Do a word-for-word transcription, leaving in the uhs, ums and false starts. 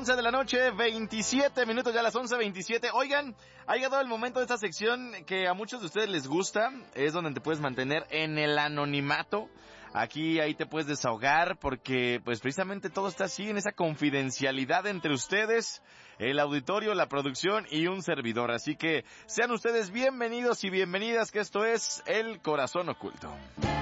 once de la noche, veintisiete minutos, ya a las once veintisiete. Oigan, ha llegado el momento de esta sección que a muchos de ustedes les gusta. Es donde te puedes mantener en el anonimato. Aquí, ahí te puedes desahogar porque, pues, precisamente todo está así, en esa confidencialidad entre ustedes, el auditorio, la producción y un servidor. Así que sean ustedes bienvenidos y bienvenidas, que esto es El Corazón Oculto.